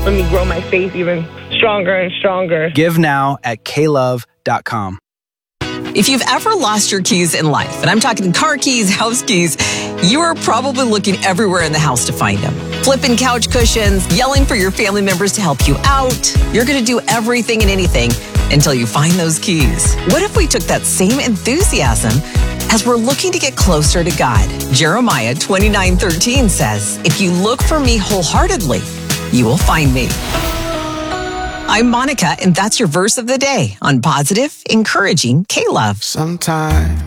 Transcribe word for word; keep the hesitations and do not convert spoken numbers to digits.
helping me grow my faith even stronger and stronger. Give now at k love dot com. If you've ever lost your keys in life, and I'm talking car keys, house keys, you are probably looking everywhere in the house to find them. Flipping couch cushions, yelling for your family members to help you out. You're going to do everything and anything until you find those keys. What if we took that same enthusiasm as we're looking to get closer to God? Jeremiah twenty-nine thirteen says, if you look for me wholeheartedly, you will find me. I'm Monica, and that's your verse of the day on Positive, Encouraging K-Love. Sometimes